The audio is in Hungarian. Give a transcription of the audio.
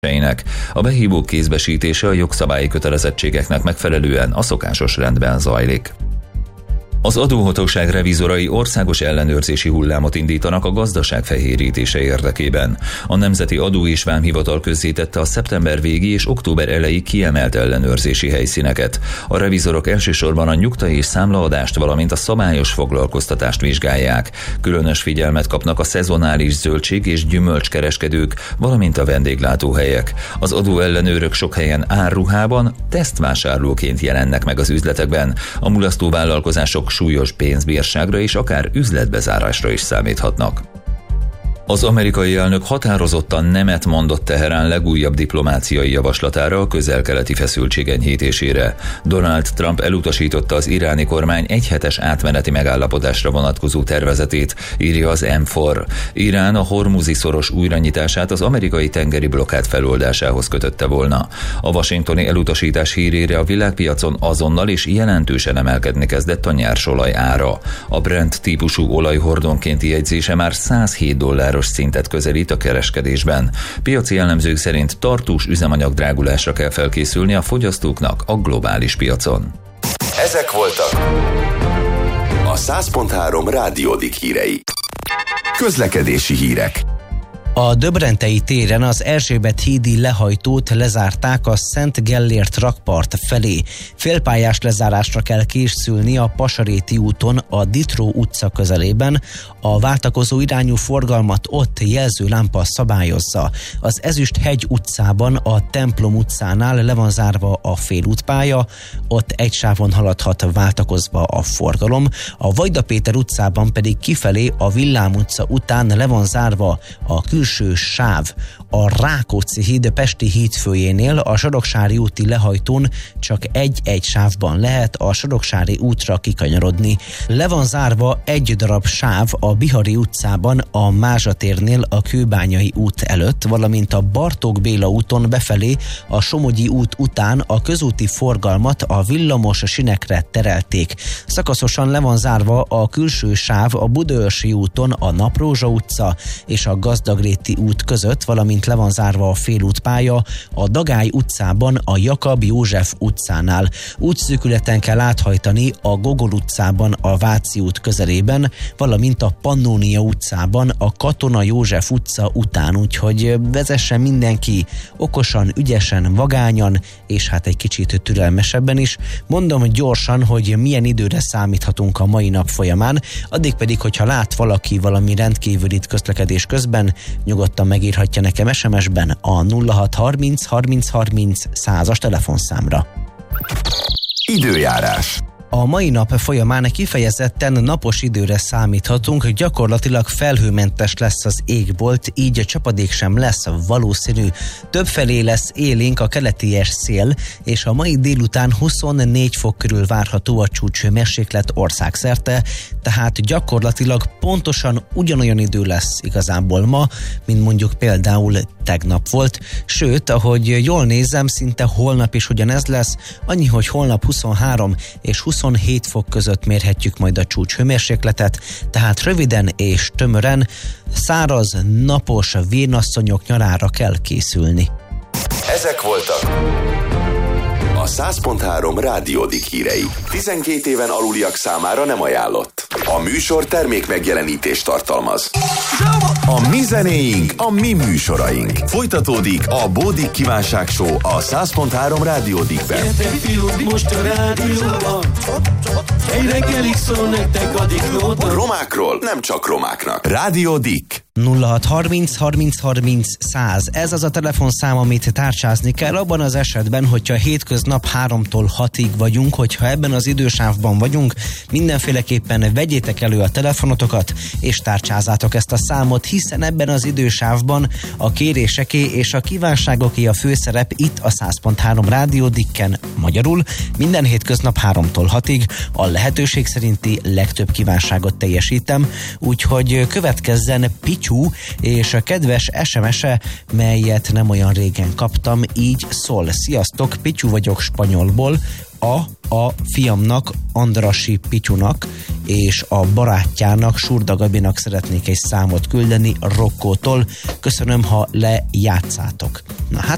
A behívók kézbesítése a jogszabályi kötelezettségeknek megfelelően a szokásos rendben zajlik. Az adóhatóság revizorai országos ellenőrzési hullámot indítanak a gazdaság fehérítése érdekében. A Nemzeti Adó és Vámhivatal közzétette a szeptember végi és október elejé kiemelt ellenőrzési helyszíneket. A revizorok elsősorban a nyugta- és számlaadást, valamint a szabályos foglalkoztatást vizsgálják. Különös figyelmet kapnak a szezonális zöldség- és gyümölcskereskedők, valamint a vendéglátóhelyek. Az adóellenőrök sok helyen árruhában, tesztvásárlóként jelennek meg az üzletekben. A mulasztó vállalkozások súlyos pénzbírságra és akár üzletbezárásra is számíthatnak. Az amerikai elnök határozottan nemet mondott Teherán legújabb diplomáciai javaslatára a közel-keleti feszültség enyhítésére. Donald Trump elutasította az iráni kormány egyhetes átmeneti megállapodásra vonatkozó tervezetét, írja az M4. Irán a Hormuzi szoros újranyitását az amerikai tengeri blokkád feloldásához kötötte volna. A washingtoni elutasítás hírére a világpiacon azonnal és jelentősen emelkedni kezdett a nyersolaj ára. A Brent típusú olaj hordonkénti jegyzése már $107 szintet közelít a kereskedésben. Piaci elemzők szerint tartós üzemanyag-drágulásra kell felkészülni a fogyasztóknak a globális piacon. Ezek voltak a 100.3 Rádiódik hírei. Közlekedési hírek. A Döbrentei téren az Erzsébet hídi lehajtót lezárták a Szent Gellért rakpart felé. Félpályás lezárásra kell készülni a Pasaréti úton a Ditró utca közelében. A váltakozó irányú forgalmat ott jelzőlámpa szabályozza. Az Ezüsthegy utcában a Templom utcánál le van zárva a félútpálya, ott egy sávon haladhat váltakozva a forgalom. A Vajda Péter utcában pedig kifelé a Villám utca után le van zárva a külső sáv. A Rákóczi híd Pesti hídfőjénél a Soroksári úti lehajtón csak egy sávban lehet a Soroksári útra kikanyarodni. Le van zárva egy darab sáv a Bihari utcában a Mázsa térnél a Kőbányai út előtt, valamint a Bartók Béla úton befelé a Somogyi út után a közúti forgalmat a villamos sinekre terelték. Szakaszosan le van zárva a külső sáv a Budaörsi úton a Naprózsa utca és a Gazdagréti út között, valamint le van zárva a félútpálya a Dagály utcában a Jakab József utcánál. Útszűkületen kell áthajtani a Gogol utcában a Váci út közelében, valamint a Pannónia utcában a Katona József utca után, úgyhogy vezessen mindenki okosan, ügyesen, vagányan, és hát egy kicsit türelmesebben is. Mondom gyorsan, hogy milyen időre számíthatunk a mai nap folyamán, addig pedig, hogyha lát valaki valami rendkívülit közlekedés közben, nyugodtan megírhatja nekem SMS-ben a 0630 30 30 100-as telefonszámra. Időjárás. A mai nap folyamán kifejezetten napos időre számíthatunk, gyakorlatilag felhőmentes lesz az égbolt, így a csapadék sem lesz valószínű. Többfelé lesz élénk a keleties szél, és a mai délután 24 fok körül várható a csúcshőmérséklet országszerte, tehát gyakorlatilag pontosan ugyanolyan idő lesz igazából ma, mint mondjuk például tegnap volt, sőt, ahogy jól nézem, szinte holnap is ugyanez lesz, annyi, hogy holnap 23 és 27 fok között mérhetjük majd a csúcshőmérsékletet, tehát röviden és tömören száraz, napos vénasszonyok nyarára kell készülni. Ezek voltak a 100.3 Rádiódik hírei. 12 éven aluliak számára nem ajánlott. A műsor termék megjelenítést tartalmaz. A mi zenéink, a mi műsoraink. Folytatódik a Bódik Kívánság Show a 100.3 Rádiódikben. Gyertek fiúk, most a rádióban, egy reggelig szól nektek a Diklóban. Romákról nem csak romáknak. Rádiódik. 0630 30 30 100. Ez az a telefonszám, amit tárcsázni kell abban az esetben, hogyha hétköznap 3-tól 6-ig vagyunk, hogyha ebben az idősávban vagyunk, mindenféleképpen vegyétek elő a telefonotokat, és tárcsázátok ezt a számot, hiszen ebben az idősávban a kéréseké és a kívánságoké a főszerep itt a 100.3 Rádiódikken, magyarul minden hétköznap 3-tól 6-ig a lehetőség szerinti legtöbb kívánságot teljesítem, úgyhogy következzen Pityú és a kedves SMS-e, melyet nem olyan régen kaptam, így szól. Sziasztok, Pityú vagyok Spanyolból, a fiamnak, Andrasi Pityunak és a barátjának, Surda Gabinak szeretnék egy számot küldeni Rokkótól. Köszönöm, ha lejátszátok. Na hát